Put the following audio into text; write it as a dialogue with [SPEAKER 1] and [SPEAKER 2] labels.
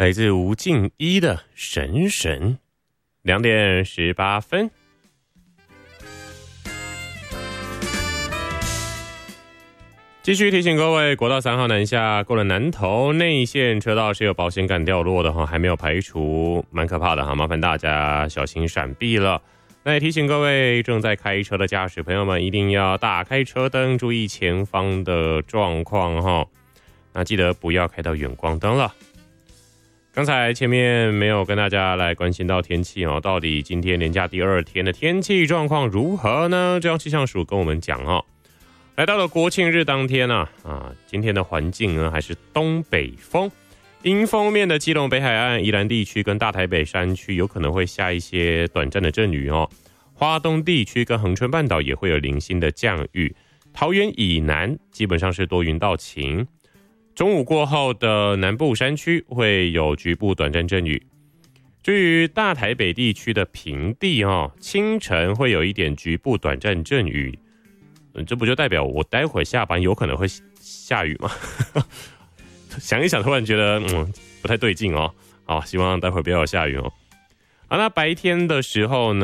[SPEAKER 1] 来自吴静一的神神，2点18分。继续提醒各位，国道3号南下过了南投内线车道是有保险杆掉落的哈，还没有排除，蛮可怕的哈，麻烦大家小心闪避了。那也提醒各位正在开车的驾驶朋友们，一定要打开车灯，注意前方的状况哈。那记得不要开到远光灯了。刚才前面没有跟大家来关心到天气哦，到底今天连假第2天的天气状况如何呢？中央气象署跟我们讲哦，来到了国庆日当天今天的环境呢还是东北风，迎风面的基隆北海岸、宜兰地区跟大台北山区有可能会下一些短暂的阵雨哦，花东地区跟恒春半岛也会有零星的降雨，桃园以南基本上是多云到晴。中午过后的南部山区会有局部短暂阵雨。至于大台北地区的平地清晨会有一点局部短暂阵雨，这不就代表我待会下班有可能会下雨吗？想一想突然觉得不太对劲哦。好，希望待会不要有下雨哦。好，那白天的时候呢